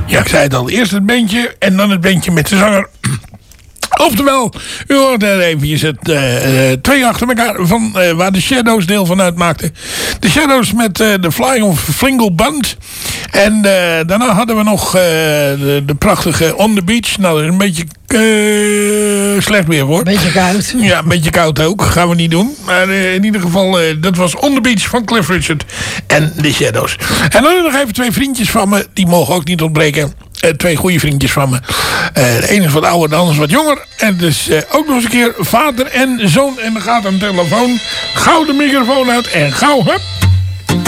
Ja, ik zei het al. Eerst het bandje en dan het bandje met de zanger. Oftewel, u hoort er eventjes het twee achter elkaar van waar de Shadows deel van uitmaakten. De Shadows met de Flying of Flingle Band. En daarna hadden we nog de prachtige On the Beach. Nou, dat is een beetje slecht weer hoor. Beetje koud. Ja, een beetje koud ook. Gaan we niet doen. Maar in ieder geval, dat was On the Beach van Cliff Richard en de Shadows. En dan nog even twee vriendjes van me. Die mogen ook niet ontbreken. Twee goede vriendjes van me. De ene is wat ouder, de ander is wat jonger. En dus ook nog eens een keer vader en zoon. En dan gaat een telefoon. Gauw de microfoon uit. En gauw, hup.